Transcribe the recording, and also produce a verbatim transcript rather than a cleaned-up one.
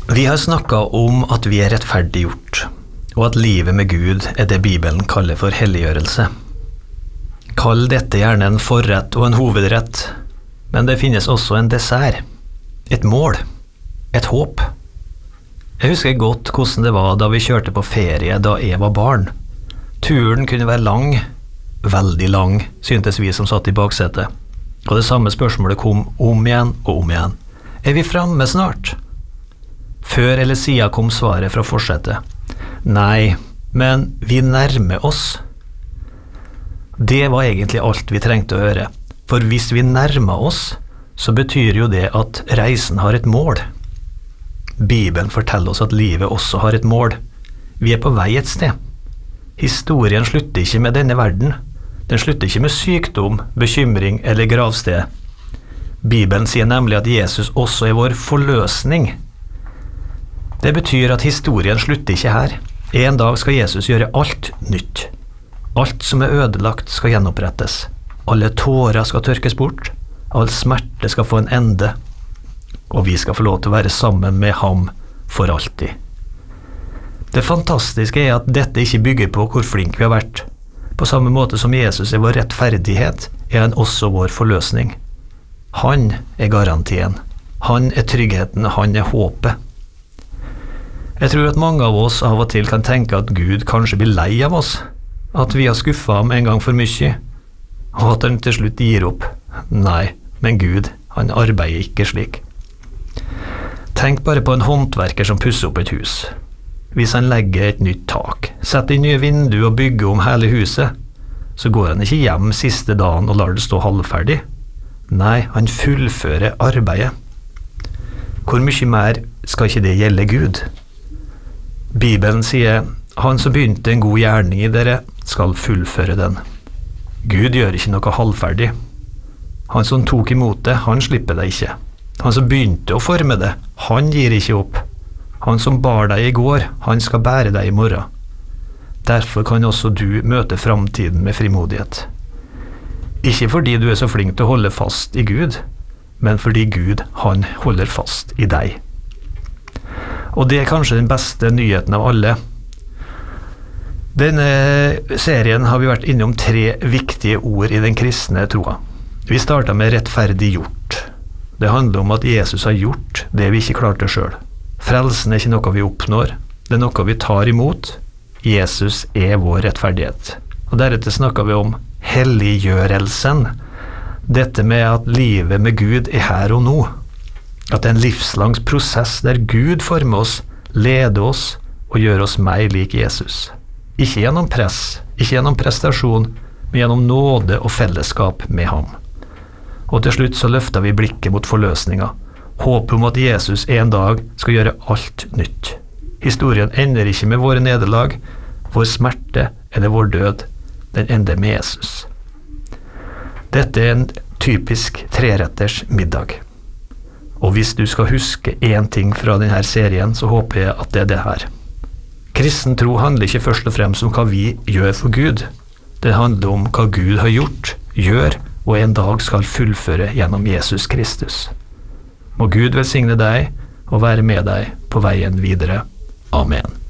Vi har snakket om at vi er rettferdiggjort, og at livet med Gud er det Bibelen kaller for helliggjørelse. Kall dette gjerne en forrett og en hovedrett, men det finnes også en dessert, et mål, et håp. Jeg husker godt hvordan det var da vi kjørte på ferie da jeg var barn. Turen kunne være lang, veldig lang, syntes vi som satt i baksetet, og det samme spørsmålet kom om igjen og om igjen. Er vi fremme snart? Før eller siden kom svaret fra forsetet. Nei, men vi nærmer oss. Det var egentlig alt vi trengte å høre, for hvis vi nærmer oss, så betyr jo det at reisen har et mål. Bibelen forteller oss at livet også har et mål. Vi er på vei et sted. Historien slutter ikke med denne verden. Den slutter ikke med sykdom, bekymring eller gravsted. Bibelen sier nemlig at Jesus også er vår forløsning. Det betyr at historien slutter ikke her. En dag skal Jesus gjøre alt nytt. Alt som er ødelagt skal gjenopprettes. Alle tårer skal tørkes bort. All smerte skal få en ende. Og vi skal få lov til å være sammen med ham for alltid. Det fantastiske er at dette ikke bygger på hvor flink vi har vært. På samme måte som Jesus er vår rettferdighet, er han også vår forløsning. Han er garantien. Han er tryggheten, han er håpet. Jeg tror at mange av oss av og til kan tenke at Gud kanskje blir lei av oss, at vi har skuffet ham en gang for mye, og at han til slutt gir opp. Nei, men Gud, han arbeider ikke slik. Tenk bare på en håndverker som pusser opp et hus. Hvis han legger et nytt tak, setter inn nye vinduer og bygger om hele huset, så går han ikke hjem siste dagen og lar det stå halvferdig. Nei, han fullfører arbeidet. Hvor mye mer skal ikke det gjelde Gud? Bibelen sier, han som begynte en god gjerning i dere, skal fullføre den. Gud gjør ikke noe halvferdig. Han som tok imot det, han slipper det ikke. Han som begynte å forme det, han gir ikke opp. Han som bar deg i går, han skal bære deg i morgen. Derfor kan også du møte framtiden med frimodighet. Ikke fordi du er så flink til å holde fast i Gud, men fordi Gud, han holder fast i deg. Og det er kanskje den beste nyheten av alle. Denne serien har vi vært innom tre viktige ord i den kristne troa. Vi startet med rettferdiggjort. Det handler om at Jesus har gjort det vi ikke klarte selv. Frelsen er ikke noe vi oppnår, det er noe vi tar imot. Jesus er vår rettferdighet. Og deretter snakker vi om helliggjørelsen. Dette med at livet med Gud er her og nå. At det er en livslangs prosess der Gud former oss, leder oss og gjør oss mer lik Jesus. Ikke gjennom press, ikke gjennom prestasjon, men gjennom nåde og fellesskap med ham. Og til slutt så løfter vi blikket mot forløsninga. Håpet om at Jesus en dag skal gjøre alt nytt. Historien ender ikke med våre nederlag, vår smerte eller vår død. Den ender med Jesus. Dette er en typisk treretters middag. Og hvis du skal huske en ting fra denne serien, så håper jeg at det er det her. Kristen tro handler ikke først og fremst om hva vi gjør for Gud. Det handler om hva Gud har gjort, gjør, og en dag skal fullføre gjennom Jesus Kristus. Må Gud velsigne deg og være med deg på veien videre. Amen.